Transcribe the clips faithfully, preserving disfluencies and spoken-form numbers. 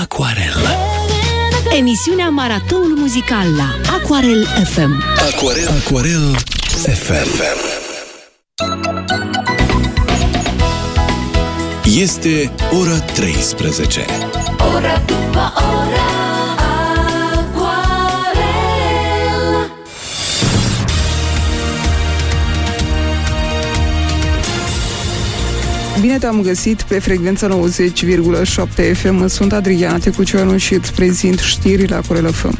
Aquarel. Emisiunea Maratonul Muzical la Aquarel F M. Aquarel, Aquarel F M. Este ora treisprezece. Ora după ora, Aquarel. Bine te-am găsit pe frecvența nouăzeci virgulă șapte F M. Sunt Adriana Tecuceanu și îți prezint știrile Aquarel F M.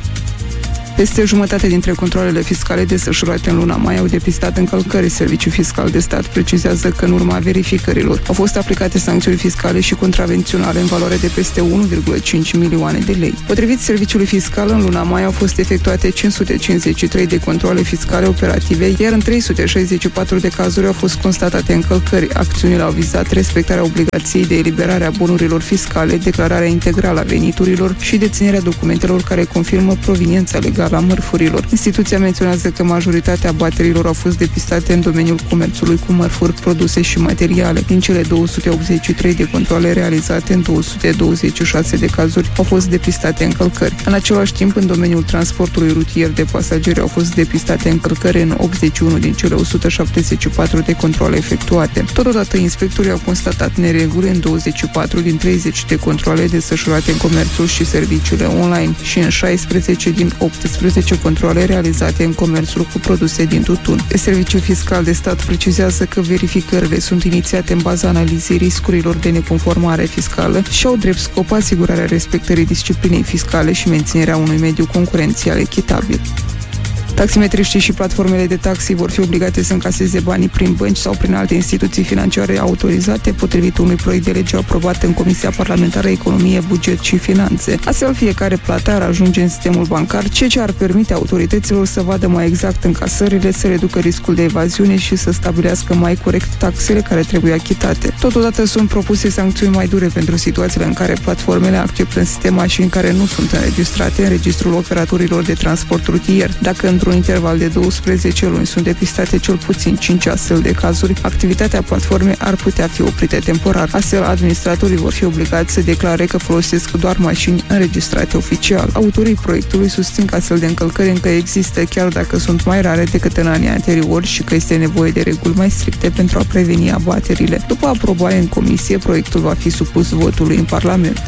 Peste jumătate dintre controalele fiscale desfășurate în luna mai au depistat încălcări. Serviciul Fiscal de Stat precizează că în urma verificărilor au fost aplicate sancțiuni fiscale și contravenționale în valoare de peste unu virgulă cinci milioane de lei. Potrivit Serviciului Fiscal, în luna mai au fost efectuate cinci sute cincizeci și trei de controale fiscale operative, iar în trei sute șaizeci și patru de cazuri au fost constatate încălcări. Acțiunile au vizat respectarea obligației de eliberare a bunurilor fiscale, declararea integrală a veniturilor și deținerea documentelor care confirmă proveniența legală a mărfurilor. Instituția menționează că majoritatea abaterilor au fost depistate în domeniul comerțului cu mărfuri, produse și materiale. Din cele două sute optzeci și trei de controale realizate, în două sute douăzeci și șase de cazuri au fost depistate încălcări. În același timp, în domeniul transportului rutier de pasageri au fost depistate încălcări în optzeci și unu din cele o sută șaptezeci și patru de controale efectuate. Totodată, inspectorii au constatat nereguli în douăzeci și patru din treizeci de controale desfășurate în comerțul și serviciile online și în șaisprezece din optsprezece controale realizate în comerțul cu produse din tutun. Serviciul Fiscal de Stat precizează că verificările sunt inițiate în baza analizei riscurilor de neconformare fiscală și au drept scop asigurarea respectării disciplinei fiscale și menținerea unui mediu concurențial echitabil. Taximetriștii și platformele de taxi vor fi obligate să încaseze banii prin bănci sau prin alte instituții financiare autorizate, potrivit unui proiect de lege aprobat în Comisia Parlamentară Economie, Buget și Finanțe. Astfel, fiecare plată ar ajunge în sistemul bancar, ceea ce ar permite autorităților să vadă mai exact încasările, să reducă riscul de evaziune și să stabilească mai corect taxele care trebuie achitate. Totodată sunt propuse sancțiuni mai dure pentru situațiile în care platformele acceptă în sistem mașini care nu sunt înregistrate în registrul operatorilor de transport rutier. Dacă într-un interval de douăsprezece luni sunt depistate cel puțin cinci astfel de cazuri, activitatea platformei ar putea fi oprită temporar. Astfel, administratorii vor fi obligați să declare că folosesc doar mașini înregistrate oficial. Autorii proiectului susțin că astfel de încălcări încă există, chiar dacă sunt mai rare decât în anii anteriori și că este nevoie de reguli mai stricte pentru a preveni abaterile. După aprobare în comisie, proiectul va fi supus votului în Parlament.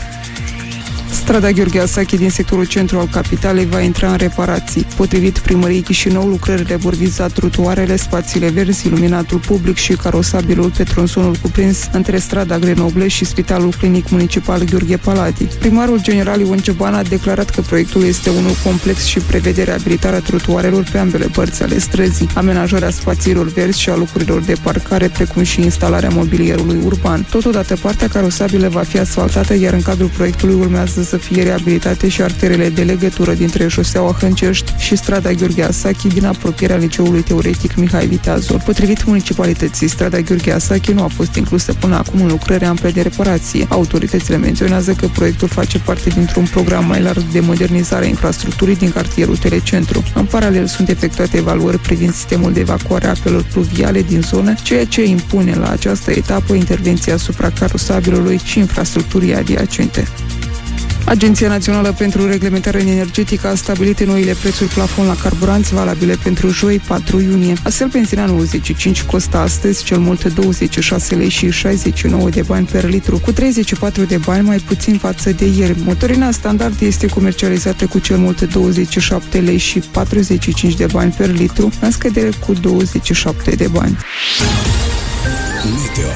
Strada Gheorghe Asache din sectorul centru al capitalei va intra în reparații. Potrivit primăriei Chișinău, lucrările vor viza trotuarele, spațiile verzi, iluminatul public și carosabilul pe tronsonul cuprins între strada Grenoble și Spitalul Clinic Municipal Gheorghe Palati. Primarul general Ion Ceban a declarat că proiectul este unul complex și prevede reabilitarea trotuarelor pe ambele părți ale străzii, amenajarea spațiilor verzi și a locurilor de parcare, precum și instalarea mobilierului urban. Totodată, partea carosabilă va fi asfaltată, iar în cadrul proiectului urmează să fie reabilitate și arterele de legătură dintre șoseaua Hâncești și strada Gheorghe Asache din apropierea Liceului Teoretic Mihai Viteazul. Potrivit municipalității, strada Gheorghe Asache nu a fost inclusă până acum în lucrări ample de reparație. Autoritățile menționează că proiectul face parte dintr-un program mai larg de modernizare a infrastructurii din cartierul Telecentru. În paralel, sunt efectuate evaluări privind sistemul de evacuare a apelor pluviale din zonă, ceea ce impune la această etapă intervenția asupra carosabilului și infrastructurii adiacente. Agenția Națională pentru Reglementare Energetică a stabilit noile prețuri plafon la carburanți valabile pentru joi, patru iunie. Astfel, benzina nouăzeci și cinci costă astăzi cel mult douăzeci și șase lei și șaizeci și nouă de bani per litru, cu treizeci și patru de bani mai puțin față de ieri. Motorina standard este comercializată cu cel mult douăzeci și șapte lei și patruzeci și cinci de bani per litru, în scădere cu douăzeci și șapte de bani. Meteo.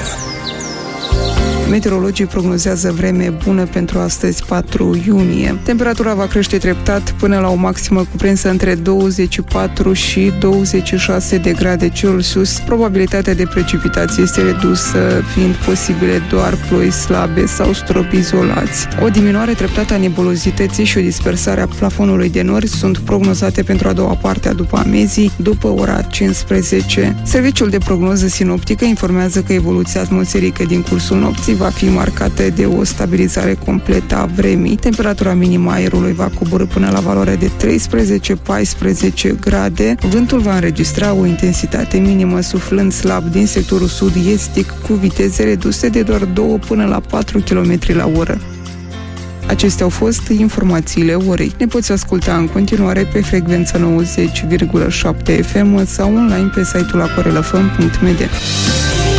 Meteorologii prognozează vreme bună pentru astăzi, patru iunie. Temperatura va crește treptat până la o maximă cuprinsă între douăzeci și patru și douăzeci și șase de grade Celsius. Probabilitatea de precipitație este redusă, fiind posibile doar ploi slabe sau stropi izolați. O diminuare treptată a nebulozității și o dispersare a plafonului de nori sunt prognozate pentru a doua parte a după amiezii, după ora cincisprezece. Serviciul de prognoză sinoptică informează că evoluția atmosferică din cursul nopții va fi marcată de o stabilizare completă a vremii. Temperatura minimă a aerului va coborî până la valoarea de treisprezece paisprezece grade. Vântul va înregistra o intensitate minimă suflând slab din sectorul sud-estic, cu viteze reduse de doar două până la patru kilometri la oră. Acestea au fost informațiile orei. Ne poți asculta în continuare pe frecvența nouăzeci virgulă șapte F M sau online pe site-ul aquarelfm punct m d.